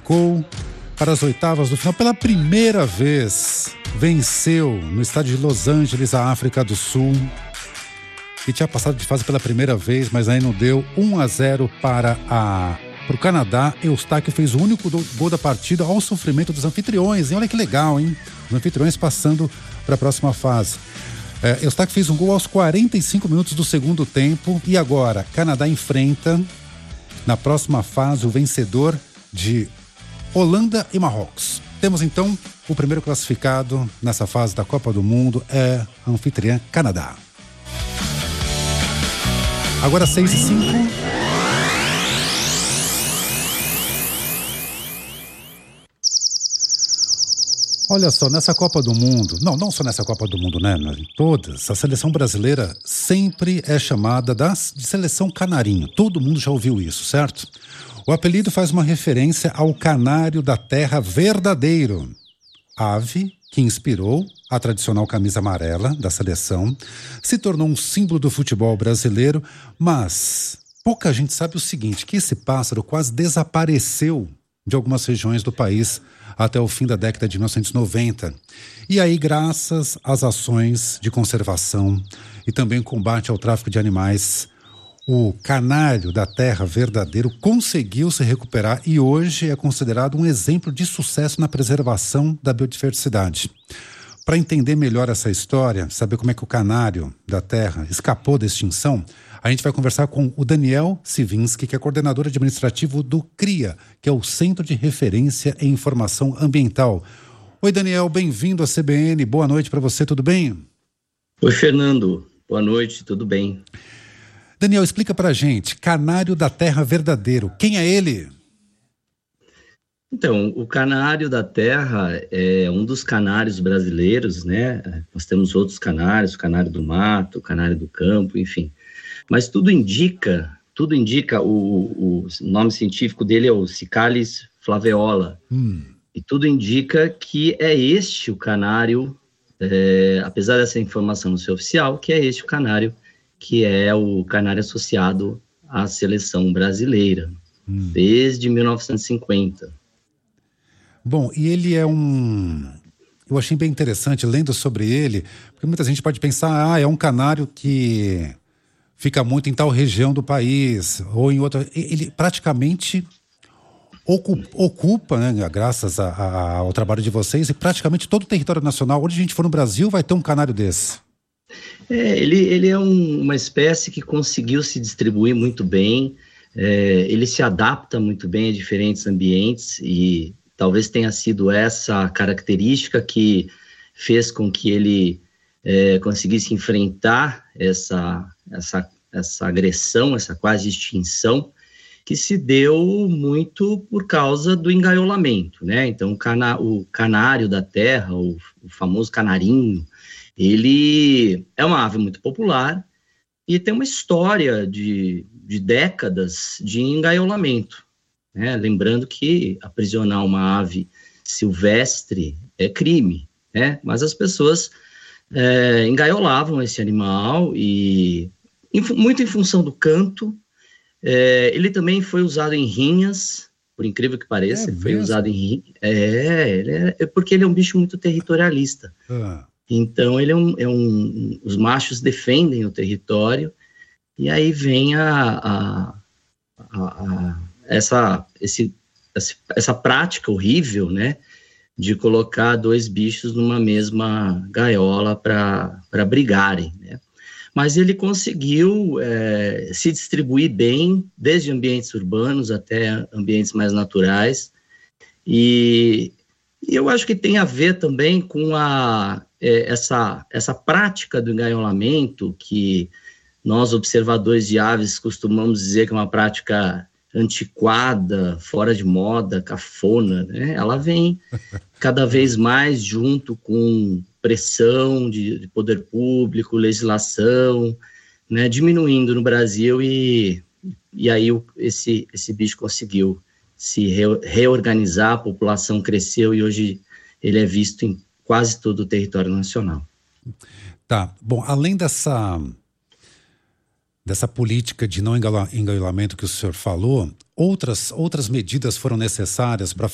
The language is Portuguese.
classificou para as oitavas do final pela primeira vez. Venceu no estádio de Los Angeles a África do Sul, que tinha passado de fase pela primeira vez, mas aí não deu. 1-0 para o Canadá. Eustáquio fez o único gol da partida ao sofrimento dos anfitriões. E olha que legal, hein? Os anfitriões passando para a próxima fase. Eustáquio fez um gol aos 45 minutos do segundo tempo. E agora, Canadá enfrenta, na próxima fase, o vencedor de Holanda e Marrocos. Temos então o primeiro classificado nessa fase da Copa do Mundo, é a anfitriã Canadá. Agora 6:05. Olha só, nessa Copa do Mundo, não só nessa Copa do Mundo, né? Em todas, a seleção brasileira sempre é chamada de seleção canarinho. Todo mundo já ouviu isso, certo? O apelido faz uma referência ao canário da terra verdadeiro, ave que inspirou a tradicional camisa amarela da seleção, se tornou um símbolo do futebol brasileiro, mas pouca gente sabe o seguinte, que esse pássaro quase desapareceu de algumas regiões do país até o fim da década de 1990. E aí, graças às ações de conservação e também combate ao tráfico de animais, o canário da terra verdadeiro conseguiu se recuperar e hoje é considerado um exemplo de sucesso na preservação da biodiversidade. Para entender melhor essa história, saber como é que o canário da terra escapou da extinção, a gente vai conversar com o Daniel Sivinski, que é coordenador administrativo do CRIA, que é o Centro de Referência em Informação Ambiental. Oi, Daniel, bem-vindo à CBN. Boa noite para você, tudo bem? Oi, Fernando. Boa noite, tudo bem. Daniel, explica pra gente, canário da terra verdadeiro, quem é ele? Então, o canário da terra é um dos canários brasileiros, né? Nós temos outros canários, o canário do mato, o canário do campo, enfim. Mas tudo indica, o nome científico dele é o Cicalis flaveola. E tudo indica que é este o canário, apesar dessa informação não ser oficial, que é este o canário, que é o canário associado à seleção brasileira, desde 1950. Bom, e ele é eu achei bem interessante, lendo sobre ele, porque muita gente pode pensar, é um canário que fica muito em tal região do país, ou em outra. Ele praticamente ocupa, né, graças ao trabalho de vocês, e praticamente todo o território nacional. Onde a gente for no Brasil, vai ter um canário desse. Ele é uma espécie que conseguiu se distribuir muito bem, ele se adapta muito bem a diferentes ambientes e talvez tenha sido essa característica que fez com que ele conseguisse enfrentar essa agressão, essa quase extinção, que se deu muito por causa do engaiolamento, né? Então, o canário da terra, o famoso canarinho, ele é uma ave muito popular e tem uma história de décadas de engaiolamento, né? Lembrando que aprisionar uma ave silvestre é crime, né? Mas as pessoas engaiolavam esse animal e muito em função do canto. Ele também foi usado em rinhas, por incrível que pareça, ele foi usado em porque ele é um bicho muito territorialista. Então, ele os machos defendem o território, e aí vem essa prática horrível, né, de colocar dois bichos numa mesma gaiola para brigarem, né. Mas ele conseguiu se distribuir bem, desde ambientes urbanos até ambientes mais naturais, e eu acho que tem a ver também com essa prática do engaiolamento, que nós, observadores de aves, costumamos dizer que é uma prática antiquada, fora de moda, cafona, né? Ela vem cada vez mais junto com pressão de poder público, legislação, né, diminuindo no Brasil, e aí esse bicho conseguiu se reorganizar, a população cresceu e hoje ele é visto em quase todo o território nacional. Tá, bom, além dessa política de não engaiolamento que o senhor falou, outras medidas foram necessárias para